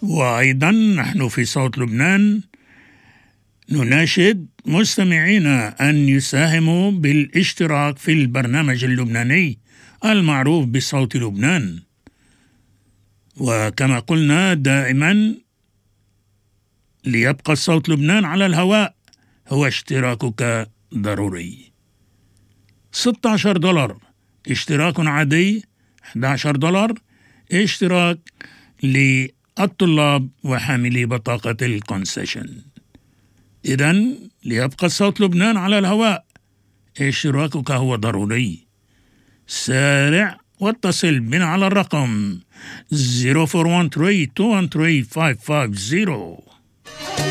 وأيضا نحن في صوت لبنان نناشد مستمعينا أن يساهموا بالاشتراك في البرنامج اللبناني المعروف بصوت لبنان. وكما قلنا دائما ليبقى صوت لبنان على الهواء هو اشتراكك ضروري. $16 اشتراك عادي، $11 اشتراك للطلاب وحاملي بطاقة الكونسيشن. إذن ليبقى صوت لبنان على الهواء اشتراكك هو ضروري. سارع واتصل بنا على الرقم 0413 213 550.